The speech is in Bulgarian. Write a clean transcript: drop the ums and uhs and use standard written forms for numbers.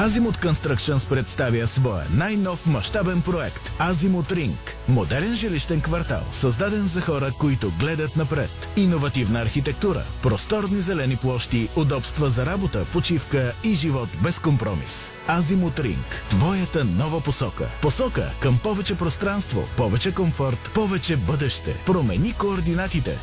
Азимут Constructions представя своя най-нов мащабен проект Азимут Ринг. Модерен жилищен квартал, създаден за хора, които гледат напред. Иновативна архитектура, просторни зелени площи, удобства за работа, почивка и живот без компромис. Азимут Ринг. Твоята нова посока. Посока към повече пространство, повече комфорт, повече бъдеще. Промени координатите.